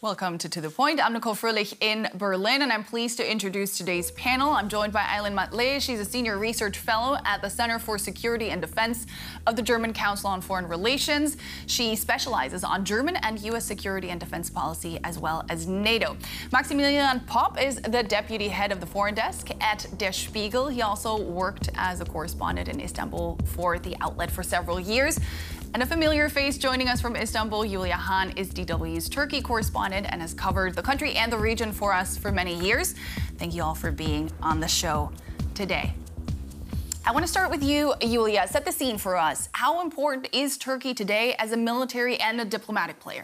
Welcome to The Point. I'm Nicole Fröhlich in Berlin, and I'm pleased to introduce today's panel. I'm joined by Aylin Matlé. She's a senior research fellow at the Center for Security and Defense of the German Council on Foreign Relations. She specializes on German and U.S. security and defense policy, as well as NATO. Maximilian Popp is the deputy head of the foreign desk at Der Spiegel. He also worked as a correspondent in Istanbul for the outlet for several years. And a familiar face joining us from Istanbul, Julia Hahn, is DW's Turkey correspondent and has covered the country and the region for us for many years. Thank you all for being on the show today. I want to start with you, Julia. Set the scene for us. How important is Turkey today as a military and a diplomatic player?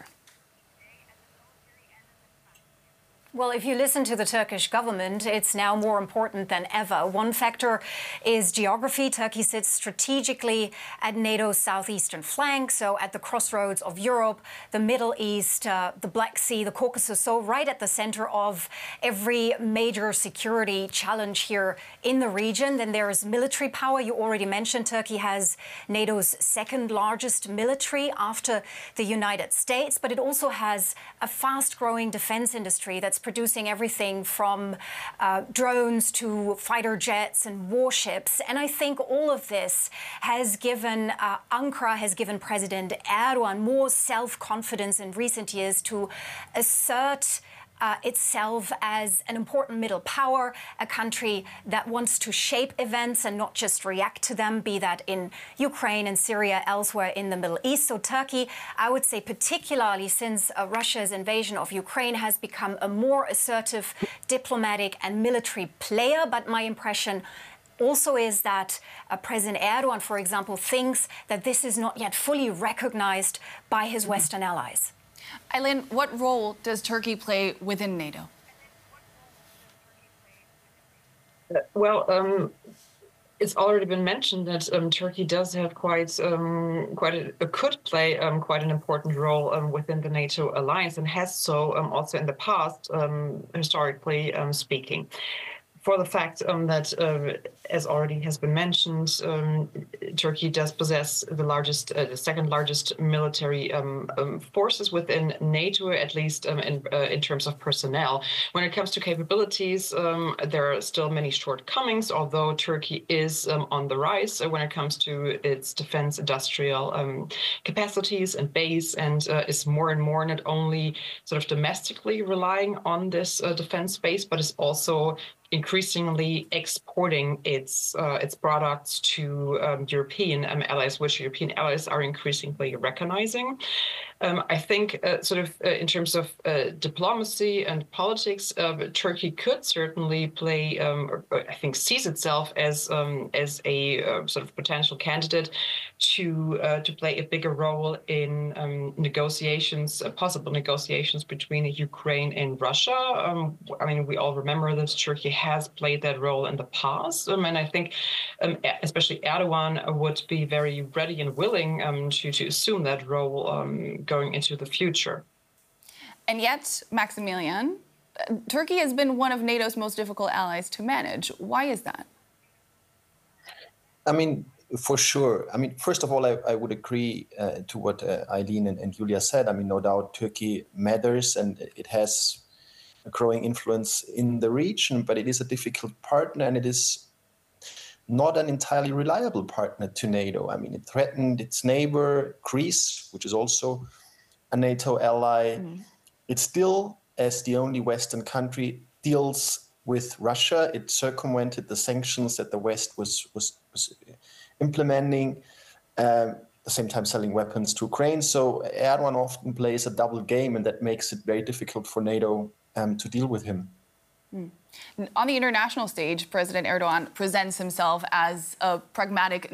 Well, if you listen to the Turkish government, it's now more important than ever. One factor is geography. Turkey sits strategically at NATO's southeastern flank, so at the crossroads of Europe, the Middle East, the Black Sea, the Caucasus, so right at the center of every major security challenge here in the region. Then there is military power. You already mentioned Turkey has NATO's second largest military after the United States, but it also has a fast-growing defense industry that's producing everything from drones to fighter jets and warships. And I think all of this has given Ankara, has given President Erdogan more self-confidence in recent years to assert itself as an important middle power, a country that wants to shape events and not just react to them, be that in Ukraine and Syria, elsewhere in the Middle East. So Turkey, I would say, particularly since Russia's invasion of Ukraine, has become a more assertive diplomatic and military player. But my impression also is that President Erdogan, for example, thinks that this is not yet fully recognized by his Western allies. Aylin, what role does Turkey play within NATO? It's already been mentioned that Turkey does have could play quite an important role within the NATO alliance, and has so also in the past, historically speaking. For the fact that, as already has been mentioned, Turkey does possess the second largest military forces within NATO, at least in terms of personnel. When it comes to capabilities, there are still many shortcomings, although Turkey is on the rise when it comes to its defense industrial capacities and base, and is more and more not only sort of domestically relying on this defense base, but is also increasingly exporting its products to European allies, which European allies are increasingly recognizing. I think in terms of diplomacy and politics, Turkey could certainly play, I think sees itself as a sort of potential candidate to play a bigger role in negotiations, possible negotiations between Ukraine and Russia. I mean, we all remember that Turkey has played that role in the past, and I think especially Erdogan would be very ready and willing to assume that role going into the future. And yet, Maximilian, Turkey has been one of NATO's most difficult allies to manage. Why is that? I mean, for sure. I mean, first of all, I would agree to what Aylin and Julia said. I mean, no doubt Turkey matters and it has a growing influence in the region, but it is a difficult partner, and it is not an entirely reliable partner to NATO. I mean, it threatened its neighbor, Greece, which is also a NATO ally. It still, as the only Western country, deals with Russia. It circumvented the sanctions that the West was implementing, at the same time selling weapons to Ukraine. So Erdogan often plays a double game, and that makes it very difficult for NATO to deal with him. On the international stage, President Erdogan presents himself as a pragmatic